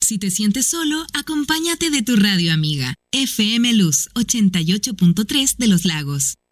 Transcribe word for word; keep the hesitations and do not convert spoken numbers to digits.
Si te sientes solo, acompáñate de tu radio amiga, F M Luz ochenta y ocho punto tres de Los Lagos.